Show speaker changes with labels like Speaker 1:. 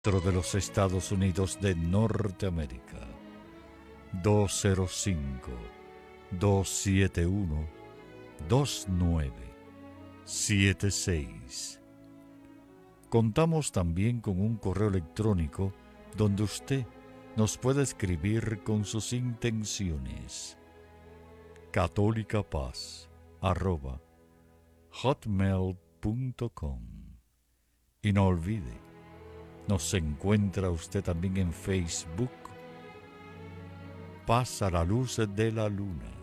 Speaker 1: dentro de los Estados Unidos de Norteamérica. 205-271-2976. Contamos también con un correo electrónico donde usted nos puede escribir con sus intenciones. catolicapaz@hotmail.com. Y no olvide, nos encuentra usted también en Facebook, Paz a la luz de la luna.